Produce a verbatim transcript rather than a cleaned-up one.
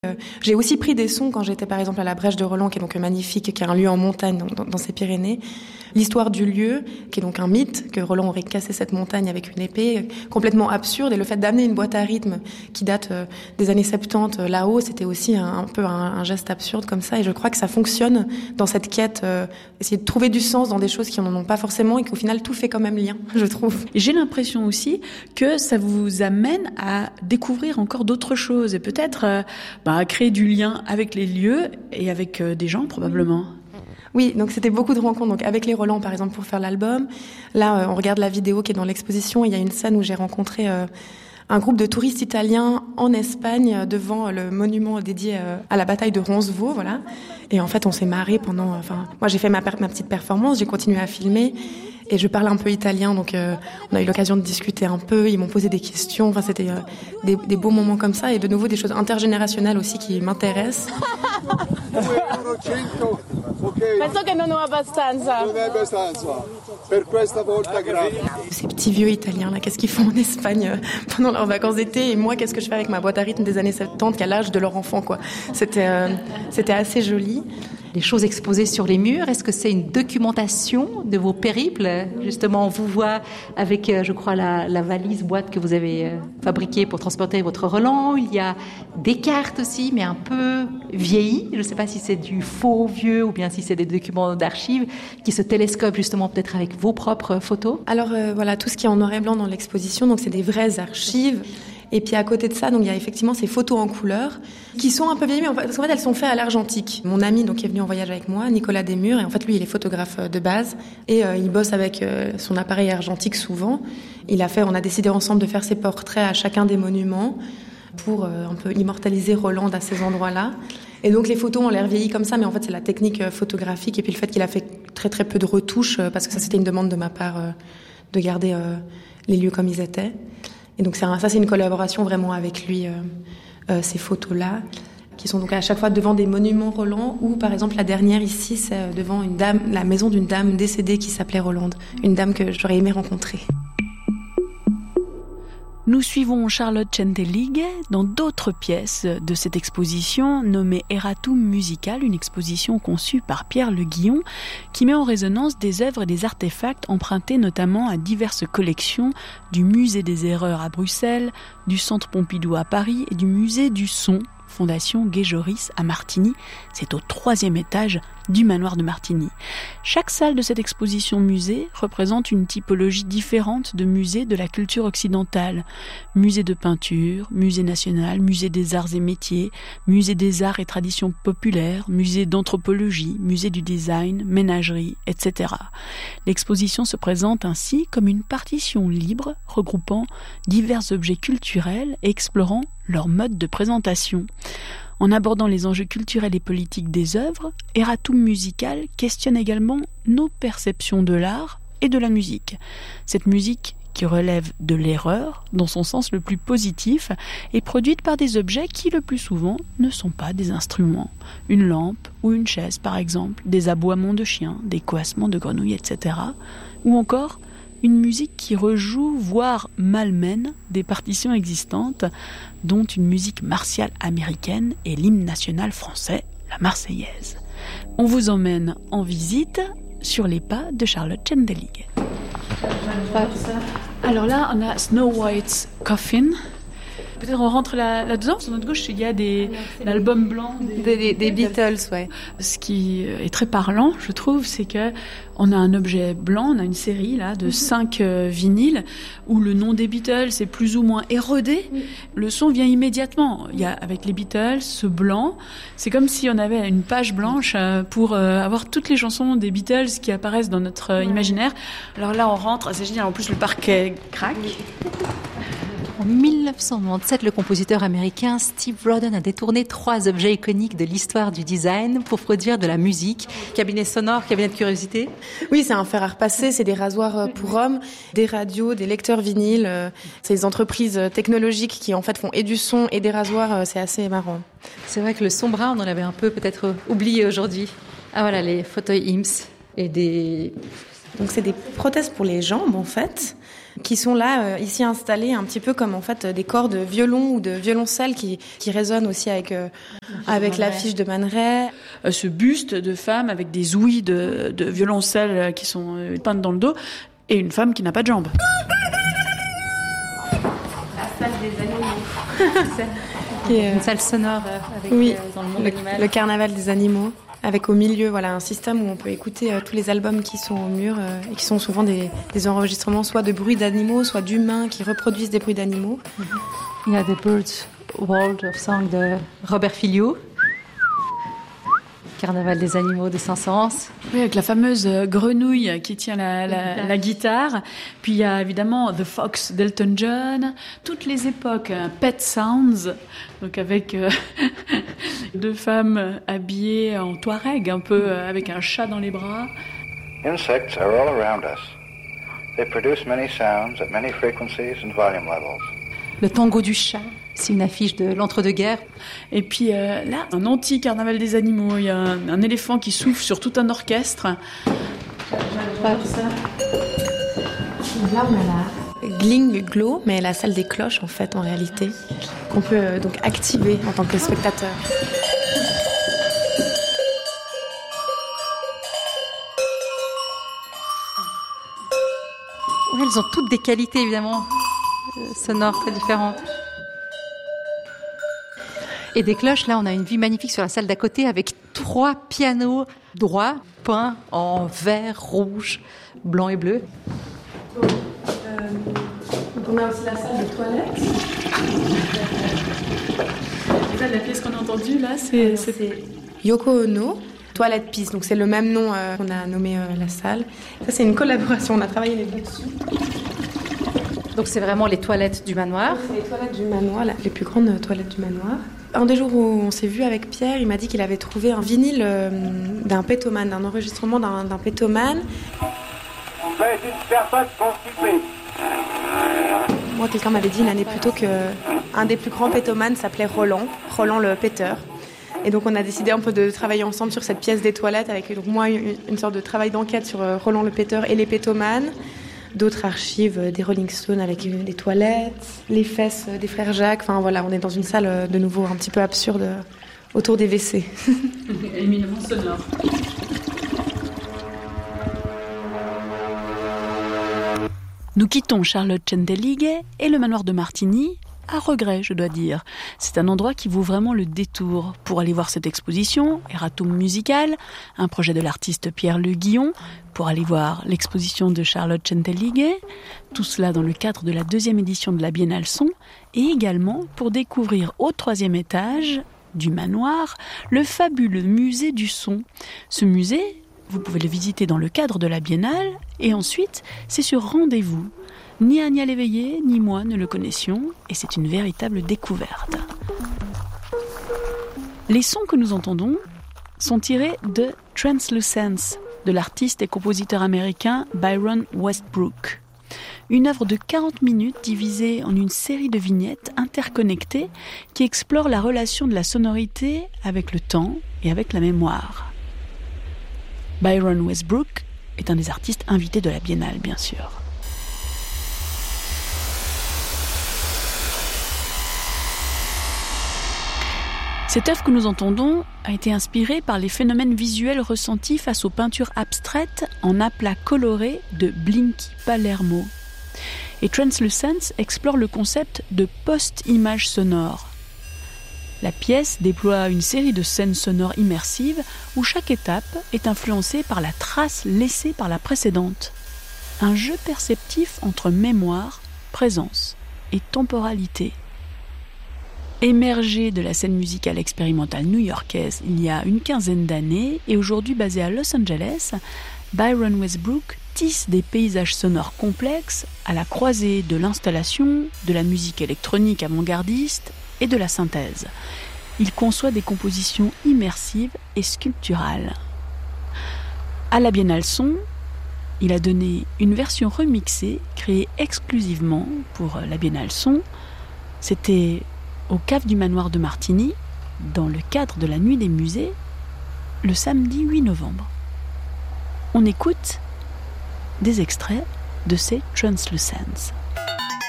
Euh, j'ai aussi pris des sons quand j'étais par exemple à la Brèche de Roland, qui est donc magnifique, qui est un lieu en montagne dans, dans, dans ces Pyrénées. L'histoire du lieu, qui est donc un mythe, que Roland aurait cassé cette montagne avec une épée, complètement absurde. Et le fait d'amener une boîte à rythme qui date euh, des années soixante-dix euh, là-haut, c'était aussi un, un peu un, un geste absurde comme ça. Et je crois que ça fonctionne dans cette quête, euh, essayer de trouver du sens dans des choses qui n'en ont pas forcément et qu'au final tout fait quand même lien, je trouve. Et j'ai l'impression aussi que ça vous amène à découvrir encore d'autres choses et peut-être euh, bah, à créer du lien avec les lieux et avec euh, des gens probablement. Oui, donc c'était beaucoup de rencontres. Donc avec les Roland, par exemple, pour faire l'album. Là, euh, on regarde la vidéo qui est dans l'exposition. Il y a une scène où j'ai rencontré euh, un groupe de touristes italiens en Espagne euh, devant le monument dédié euh, à la bataille de Roncevaux, voilà. Et en fait, on s'est marré pendant. Enfin, moi, j'ai fait ma, per- ma petite performance. J'ai continué à filmer. Et je parle un peu italien, donc euh, on a eu l'occasion de discuter un peu. Ils m'ont posé des questions. Enfin, c'était euh, des, des beaux moments comme ça, et de nouveau des choses intergénérationnelles aussi qui m'intéressent. Penso che non ho abbastanza. Non è abbastanza. Per questa volta grazie. Ces petits vieux italiens là, qu'est-ce qu'ils font en Espagne euh, pendant leurs vacances d'été, et moi qu'est-ce que je fais avec ma boîte à rythme des années soixante-dix qui a l'âge de leur enfant, quoi. C'était euh, c'était assez joli. Les choses exposées sur les murs, est-ce que c'est une documentation de vos périples? Justement, on vous voit avec, je crois, la, la valise boîte que vous avez fabriquée pour transporter votre Roland. Il y a des cartes aussi, mais un peu vieillies. Je ne sais pas si c'est du faux vieux ou bien si c'est des documents d'archives qui se télescopent justement peut-être avec vos propres photos. Alors euh, voilà, tout ce qui est en noir et blanc dans l'exposition, donc c'est des vraies archives. Et puis à côté de ça, donc il y a effectivement ces photos en couleur qui sont un peu vieillies, mais en fait, parce qu'en fait elles sont faites à l'argentique. Mon ami donc qui est venu en voyage avec moi, Nicolas Desmurs, et en fait lui il est photographe de base et euh, il bosse avec euh, son appareil argentique souvent. Il a fait, on a décidé ensemble de faire ses portraits à chacun des monuments pour euh, un peu immortaliser Roland à ces endroits-là. Et donc les photos ont l'air vieillies comme ça, mais en fait c'est la technique photographique et puis le fait qu'il a fait très très peu de retouches, parce que ça c'était une demande de ma part euh, de garder euh, les lieux comme ils étaient. Et donc c'est un, ça c'est une collaboration vraiment avec lui, euh, euh, ces photos-là, qui sont donc à chaque fois devant des monuments Roland, ou par exemple la dernière ici c'est devant une dame, la maison d'une dame décédée qui s'appelait Rolande, une dame que j'aurais aimé rencontrer. Nous suivons Charlotte Centellighe dans d'autres pièces de cette exposition nommée Eratum Musical, une exposition conçue par Pierre Le Guillon qui met en résonance des œuvres et des artefacts empruntés notamment à diverses collections du Musée des Erreurs à Bruxelles, du Centre Pompidou à Paris et du Musée du Son, Fondation Gay Joris à Martigny. C'est au troisième étage du manoir de Martigny. Chaque salle de cette exposition musée représente une typologie différente de musées de la culture occidentale. Musée de peinture, musée national, musée des arts et métiers, musée des arts et traditions populaires, musée d'anthropologie, musée du design, ménagerie, et cetera. L'exposition se présente ainsi comme une partition libre regroupant divers objets culturels et explorant leur mode de présentation. En abordant les enjeux culturels et politiques des œuvres, Eratum Musical questionne également nos perceptions de l'art et de la musique. Cette musique qui relève de l'erreur, dans son sens le plus positif, est produite par des objets qui, le plus souvent, ne sont pas des instruments. Une lampe ou une chaise, par exemple, des aboiements de chiens, des coassements de grenouilles, et cetera. Ou encore une musique qui rejoue, voire malmène, des partitions existantes, dont une musique martiale américaine et l'hymne national français, la Marseillaise. On vous emmène en visite sur les pas de Charlotte Centellighe. Alors là, on a Snow White's Coffin. Peut-être on rentre là, là-dedans. Sur notre gauche, il y a des, l'album blanc des, des, des, des Beatles, ouais. Ce qui est très parlant, je trouve, c'est que on a un objet blanc, on a une série là de cinq euh, vinyles où le nom des Beatles est plus ou moins érodé. Oui. Le son vient immédiatement. Il y a avec les Beatles ce blanc. C'est comme si on avait une page blanche euh, pour euh, avoir toutes les chansons des Beatles qui apparaissent dans notre euh, imaginaire. Alors là, on rentre, c'est génial. En plus, le parquet craque. En dix-neuf cent quatre-vingt-dix-sept, le compositeur américain Steve Rodden a détourné trois objets iconiques de l'histoire du design pour produire de la musique. Cabinet sonore, cabinet de curiosité. Oui, c'est un fer à repasser, c'est des rasoirs pour hommes, des radios, des lecteurs vinyles. C'est des entreprises technologiques qui en fait font et du son et des rasoirs, c'est assez marrant. C'est vrai que le son brun, on en avait un peu peut-être oublié aujourd'hui. Ah voilà, les fauteuils I M S et des... Donc c'est des prothèses pour les jambes en fait, qui sont là euh, ici installées un petit peu comme en fait des cordes de violon ou de violoncelle qui qui résonnent aussi avec euh, avec l'affiche de Man Ray. Euh, ce buste de femme avec des ouïes de, de violoncelle qui sont euh, peintes dans le dos et une femme qui n'a pas de jambes. La salle des animaux. Qui est, euh, une salle sonore avec oui, euh, dans le monde le, animal. le carnaval des animaux. Avec au milieu, voilà, un système où on peut écouter euh, tous les albums qui sont au mur euh, et qui sont souvent des, des enregistrements soit de bruits d'animaux, soit d'humains qui reproduisent des bruits d'animaux. Il y a The Birds World of Song de Robert Filliou. Carnaval des animaux de Saint-Saëns. Oui, avec la fameuse grenouille qui tient la, la, la guitare. Puis il y a évidemment The Fox d'Elton John. Toutes les époques, Pet Sounds, donc avec euh, deux femmes habillées en touareg, un peu euh, avec un chat dans les bras. Insects are all around us. They produce many sounds at many frequencies and volume levels. Le tango du chat, c'est une affiche de l'entre-deux-guerres. Et puis euh, là, un anti-carnaval des animaux. Il y a un, un éléphant qui souffle sur tout un orchestre. J'adore ça. Là, on a la Gling Glow, mais la salle des cloches en fait, en réalité, qu'on peut euh, donc activer en tant que spectateur. Ouais, elles ont toutes des qualités évidemment sonores très différentes. Et des cloches, là, on a une vue magnifique sur la salle d'à côté avec trois pianos droits peints en vert, rouge, blanc et bleu. Donc, euh, donc on a aussi la salle des toilettes. Là, la pièce qu'on a entendue, là, c'est, c'est... c'est Yoko Ono, Toilette Peace. Donc c'est le même nom euh, qu'on a nommé euh, la salle. Ça, c'est une collaboration. On a travaillé les deux dessus. Donc c'est vraiment les toilettes du manoir. C'est les toilettes du manoir, les plus grandes toilettes du manoir. Un des jours où on s'est vu avec Pierre, il m'a dit qu'il avait trouvé un vinyle euh, d'un pétomane, d'un enregistrement d'un, d'un pétomane. Mais une personne constipée. Moi, quelqu'un m'avait dit une année plus tôt qu'un des plus grands pétomanes s'appelait Roland, Roland le péteur. Et donc on a décidé un peu de travailler ensemble sur cette pièce des toilettes, avec donc moi une, une sorte de travail d'enquête sur euh, Roland le péteur et les pétomanes. D'autres archives euh, des Rolling Stones avec euh, des toilettes, les fesses euh, des frères Jacques. Enfin voilà, on est dans une salle euh, de nouveau un petit peu absurde euh, autour des W C. Éminemment sonore. Nous quittons Charlotte Centelighe et le manoir de Martigny, à regret, je dois dire. C'est un endroit qui vaut vraiment le détour pour aller voir cette exposition, Eratum Musical, un projet de l'artiste Pierre Le Guillon, pour aller voir l'exposition de Charlotte Centelighe, tout cela dans le cadre de la deuxième édition de la Biennale Son, et également pour découvrir au troisième étage du manoir le fabuleux musée du son. Ce musée, vous pouvez le visiter dans le cadre de la Biennale, et ensuite, c'est sur rendez-vous. Ni Agnès Léveillé, ni moi ne le connaissions, et c'est une véritable découverte. Les sons que nous entendons sont tirés de Translucence, de l'artiste et compositeur américain Byron Westbrook. Une œuvre de quarante minutes divisée en une série de vignettes interconnectées qui explorent la relation de la sonorité avec le temps et avec la mémoire. Byron Westbrook est un des artistes invités de la Biennale, bien sûr. Cette œuvre que nous entendons a été inspirée par les phénomènes visuels ressentis face aux peintures abstraites en aplats colorés de Blinky Palermo. Et Translucence explore le concept de post-image sonore. La pièce déploie une série de scènes sonores immersives où chaque étape est influencée par la trace laissée par la précédente. Un jeu perceptif entre mémoire, présence et temporalité. Émergé de la scène musicale expérimentale new-yorkaise il y a une quinzaine d'années et aujourd'hui basé à Los Angeles, Byron Westbrook tisse des paysages sonores complexes à la croisée de l'installation, de la musique électronique avant-gardiste et de la synthèse. Il conçoit des compositions immersives et sculpturales. À la Biennale Son, il a donné une version remixée créée exclusivement pour la Biennale Son. C'était au cave du manoir de Martigny, dans le cadre de la Nuit des musées, le samedi huit novembre. On écoute des extraits de ces Translucents.